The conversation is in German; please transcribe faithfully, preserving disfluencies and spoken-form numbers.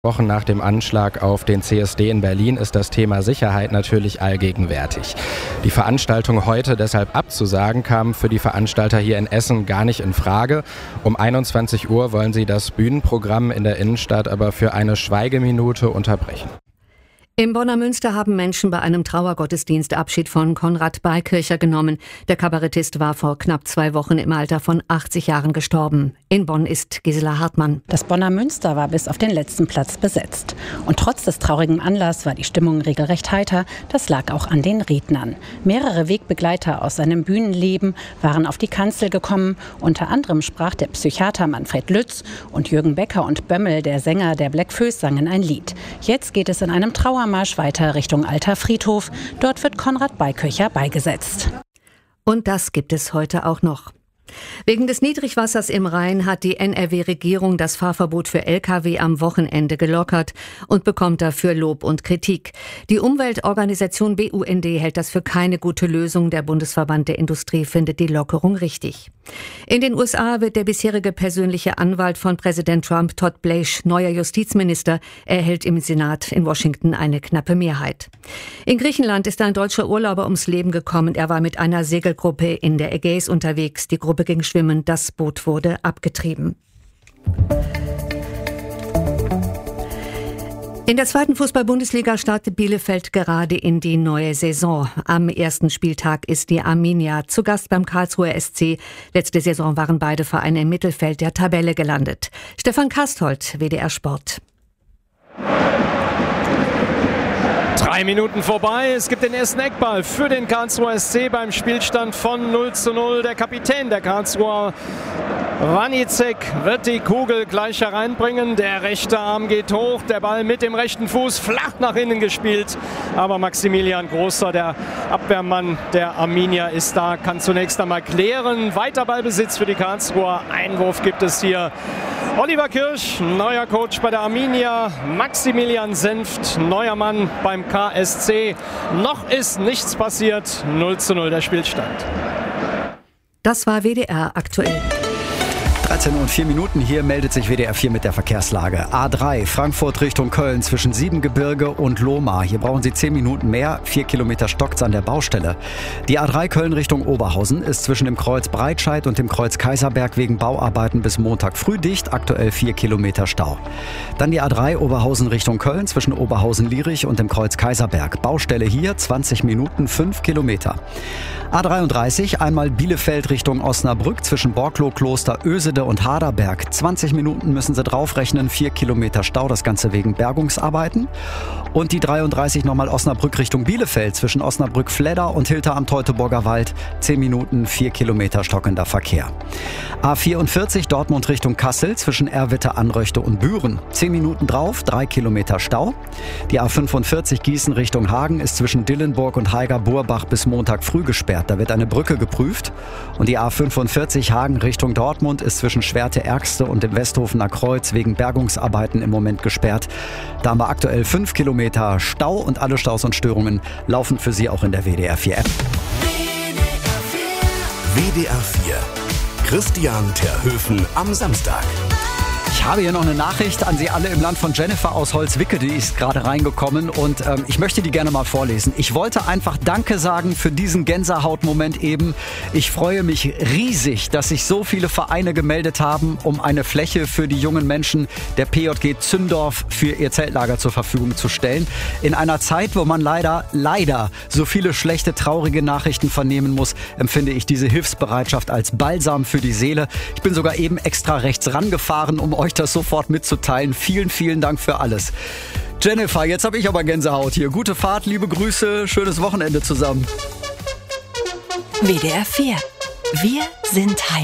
Wochen nach dem Anschlag auf den C S D in Berlin ist das Thema Sicherheit natürlich allgegenwärtig. Die Veranstaltung heute deshalb abzusagen, kam für die Veranstalter hier in Essen gar nicht in Frage. Um einundzwanzig Uhr wollen sie das Bühnenprogramm in der Innenstadt aber für eine Schweigeminute unterbrechen. Im Bonner Münster haben Menschen bei einem Trauergottesdienst Abschied von Konrad Beikircher genommen. Der Kabarettist war vor knapp zwei Wochen im Alter von achtzig Jahren gestorben. In Bonn ist Gisela Hartmann. Das Bonner Münster war bis auf den letzten Platz besetzt. Und trotz des traurigen Anlasses war die Stimmung regelrecht heiter. Das lag auch an den Rednern. Mehrere Wegbegleiter aus seinem Bühnenleben waren auf die Kanzel gekommen. Unter anderem sprach der Psychiater Manfred Lütz und Jürgen Becker und Bömmel, der Sänger der Black Föß, sangen ein Lied. Jetzt geht es in einem Trauermarsch weiter Richtung Alter Friedhof. Dort wird Konrad Beikircher beigesetzt. Und das gibt es heute auch noch. Wegen des Niedrigwassers im Rhein hat die N R W-Regierung das Fahrverbot für L K W am Wochenende gelockert und bekommt dafür Lob und Kritik. Die Umweltorganisation B U N D hält das für keine gute Lösung. Der Bundesverband der Industrie findet die Lockerung richtig. In den U S A wird der bisherige persönliche Anwalt von Präsident Trump, Todd Blanche, neuer Justizminister. Er erhält im Senat in Washington eine knappe Mehrheit. In Griechenland ist ein deutscher Urlauber ums Leben gekommen. Er war mit einer Segelgruppe in der Ägäis unterwegs. Die Gruppe ging schwimmen, das Boot wurde abgetrieben. In der zweiten Fußball-Bundesliga startet Bielefeld gerade in die neue Saison. Am ersten Spieltag ist die Arminia zu Gast beim Karlsruher S C. Letzte Saison waren beide Vereine im Mittelfeld der Tabelle gelandet. Stefan Kastholt, W D R Sport. Drei Minuten vorbei, es gibt den ersten Eckball für den Karlsruher S C beim Spielstand von null zu null. Der Kapitän der Karlsruher, Wanicek, wird die Kugel gleich hereinbringen. Der rechte Arm geht hoch, der Ball mit dem rechten Fuß flach nach innen gespielt. Aber Maximilian Großer, der Abwehrmann der Arminia, ist da, kann zunächst einmal klären. Weiter Ballbesitz für die Karlsruher. Einwurf gibt es hier. Oliver Kirsch, neuer Coach bei der Arminia. Maximilian Senft, neuer Mann beim K S C. Noch ist nichts passiert. null zu null der Spielstand. Das war W D R aktuell. dreizehn Uhr und vier Minuten, hier meldet sich W D R vier mit der Verkehrslage. A drei, Frankfurt Richtung Köln zwischen Siebengebirge und Lohmar. Hier brauchen Sie zehn Minuten mehr, vier Kilometer stockt's an der Baustelle. Die A drei Köln Richtung Oberhausen ist zwischen dem Kreuz Breitscheid und dem Kreuz Kaiserberg wegen Bauarbeiten bis Montag früh dicht, aktuell vier Kilometer Stau. Dann die A drei Oberhausen Richtung Köln zwischen Oberhausen-Lierich und dem Kreuz Kaiserberg. Baustelle hier, zwanzig Minuten, fünf Kilometer. A dreiunddreißig, einmal Bielefeld Richtung Osnabrück zwischen Borklow-Kloster, Ösede und Harderberg. zwanzig Minuten müssen Sie draufrechnen, vier Kilometer Stau, das Ganze wegen Bergungsarbeiten. Und die dreiunddreißig nochmal Osnabrück Richtung Bielefeld zwischen Osnabrück-Fledder und Hilter am Teutoburger Wald. zehn Minuten, vier Kilometer stockender Verkehr. A vierundvierzig Dortmund Richtung Kassel zwischen Erwitte, Anröchte und Büren. zehn Minuten drauf, drei Kilometer Stau. Die A fünfundvierzig Gießen Richtung Hagen ist zwischen Dillenburg und Heiger-Burbach bis Montag früh gesperrt. Da wird eine Brücke geprüft. Und die A fünfundvierzig Hagen Richtung Dortmund ist zwischen Schwerte-Ergste und dem Westhofener Kreuz wegen Bergungsarbeiten im Moment gesperrt. Da haben wir aktuell fünf Kilometer Stau und alle Staus und Störungen laufen für Sie auch in der W D R vier App. W D R vier. Christian Terhöfen am Samstag. Ich habe hier noch eine Nachricht an Sie alle im Land von Jennifer aus Holzwicke, die ist gerade reingekommen und ähm, ich möchte die gerne mal vorlesen. Ich wollte einfach Danke sagen für diesen Gänsehautmoment eben. Ich freue mich riesig, dass sich so viele Vereine gemeldet haben, um eine Fläche für die jungen Menschen der P J G Zündorf für ihr Zeltlager zur Verfügung zu stellen. In einer Zeit, wo man leider, leider so viele schlechte, traurige Nachrichten vernehmen muss, empfinde ich diese Hilfsbereitschaft als Balsam für die Seele. Ich bin sogar eben extra rechts rangefahren, um euch das sofort mitzuteilen. Vielen, vielen Dank für alles. Jennifer, jetzt habe ich aber Gänsehaut hier. Gute Fahrt, liebe Grüße, schönes Wochenende zusammen. W D R vier. Wir sind Heim.